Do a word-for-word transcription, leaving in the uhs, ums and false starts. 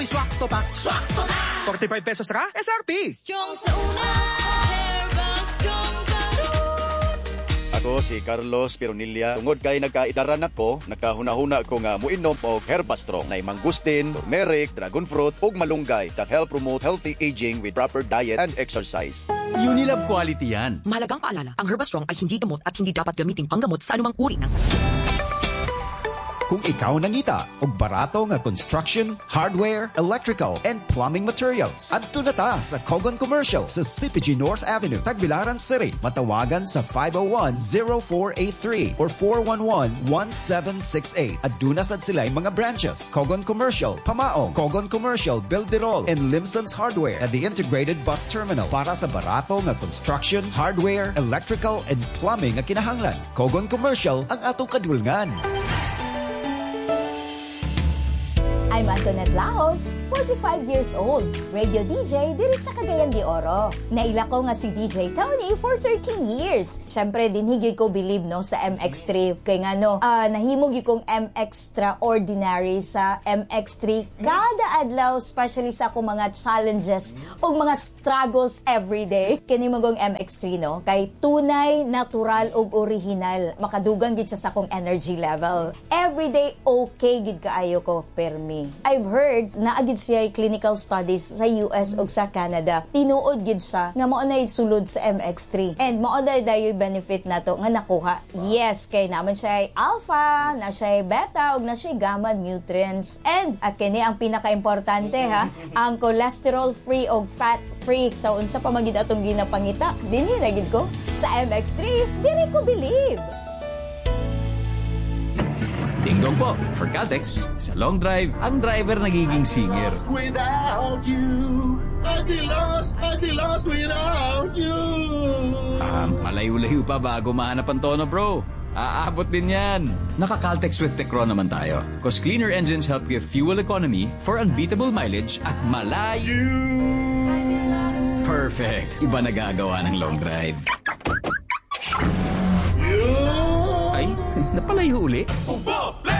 Swakto pa. Swakto na! forty-five pesos ka? S R P! Strong sa una, Herbal Strong karon. Ako si Carlos Pironilla. Tungod kay nagkaidaran ako, nakahuna-huna ko nga muinom og Herbastrong na mangustin, turmeric, dragon fruit ug malunggay that help promote healthy aging with proper diet and exercise. Unilab quality yan. Mahalagang paalala, ang Herbastrong ay hindi gamot at hindi dapat gamiting panggamot sa anumang uri ng sakit. Kung ikaw nangita og barato nga construction, hardware, electrical, and plumbing materials, adto na ta sa Kogon Commercial sa C P G North Avenue, Tagbilaran City. Matawagan sa five oh one, oh four eight three or four one one, one seven six eight. Aduna sad sila mga branches: Kogon Commercial, Pamaong, Kogon Commercial, Bilderol, and Limson's Hardware at the Integrated Bus Terminal para sa barato nga construction, hardware, electrical, and plumbing nga kinahanglan. Kogon Commercial ang atong kadulngan. I'm Antoinette Laos, forty-five years old, radio D J diri sa Cagayan de Oro. Naila ko nga si D J Tony for thirteen years. Syempre din higit ko believe no sa M X three kay nga no, uh, nahimog yung M Extraordinary sa M X three kada adlaw, especially sa akong mga challenges ug mga struggles everyday. Kini magong M X three no, kay tunay, natural ug original. Makadugang gid siya sa akong energy level. Everyday okay gid kaayo ko permi. I've heard na agid siya clinical studies sa U S ug sa Canada. Tinuod gid siya nga mao nay sulod sa M X three. And mao day dayoy benefit nato nga nakuha. Yes, kay naman siya ay alpha, na siya ay beta ug na siya ay gamma nutrients. And at kini ang pinaka-importante ha, ang cholesterol free ug fat free. So unsa pa magid atong ginapangita? Dinhi na gid ko sa M X three. Diri ko believe. Dingdong po, for Caltex, sa long drive, ang driver nagiging singer. Without you, I'd be lost, I'd be lost without you. Ah, malayo-layo pa bago mahanap ang tono, bro. Aabot din yan. Naka-Caltex with Tecron naman tayo. Cause cleaner engines help give fuel economy for unbeatable mileage at malayo. Perfect. Iba nagagawa ng long drive. Ay, napalayo uli.